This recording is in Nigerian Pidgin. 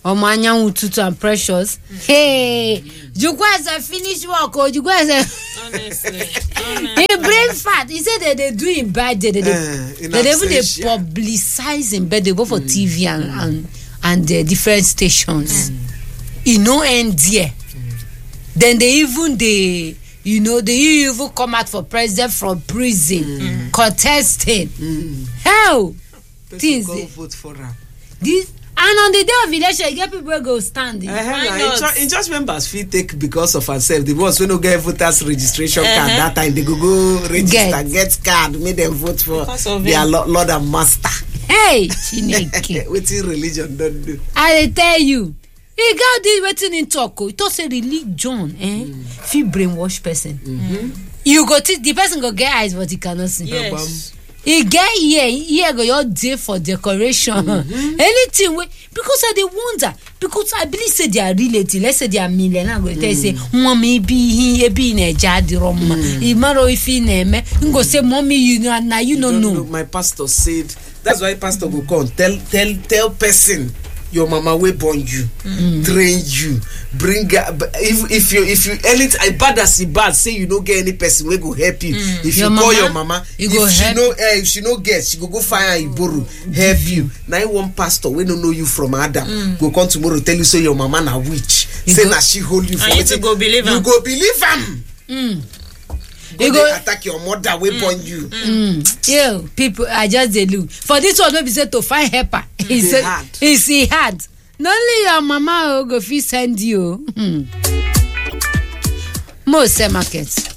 Omanya Ututu and Precious. Hey, you guys are finished work, or you guys are honestly. He bring fat. He said that they do in bad day. They publicize in bed. They go for TV and the different stations. You know, and there. Then they even come out for president from prison, contesting. Hell, things. Vote for her. This. And on the day of election, you get people go standing. In just members fee take because of herself. The ones when no get voters registration card that time they go register, get card, make them vote for their Lord and Master. Hey, Chineke. Wetin religion don't do. I tell you, he got this waiting in talk. It was a religion, Feel brainwash person. You go to the person go get eyes, but he cannot see. Yes. He get here go your day for decoration. Anything because I dey wonder, because I believe say they are relative. Let's say they are millionaire. Go tell say mommy be in a jadi rom. Imaro if he name go say mommy you know now you don't know. My pastor said that's why pastor go come tell person your mama will born you, train you, bring if you anything bad as bad, say you don't get any person will go help you. If your you call your mama, if she no get, she go find a borrow help you. Now one pastor we don't know you from Adam go come tomorrow tell you say your mama na witch, say na she hold you for it. You go believe him. You go believe him. You go attack your mother weapon you. Yo, people I just they look for this one. Maybe said to find helper. He had. Not only your mama go fit send you. Most market.